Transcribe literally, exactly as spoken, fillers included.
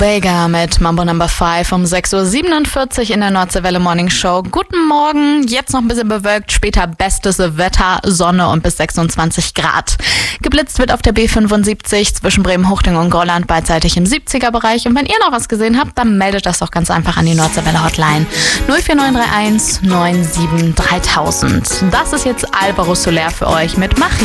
Bega mit Mambo Number fünf um sechs Uhr siebenundvierzig in der Nordseewelle Morning Show. Guten Morgen, jetzt noch ein bisschen bewölkt, später bestes Wetter, Sonne und bis sechsundzwanzig Grad. Geblitzt wird auf der B fünfundsiebzig zwischen Bremen-Huchting und Golland beidseitig im siebziger Bereich. Und wenn ihr noch was gesehen habt, dann meldet das doch ganz einfach an die Nordseewelle Hotline null vier neun drei eins neun sieben dreitausend. Das ist jetzt Alvaro Soler für euch mit Mach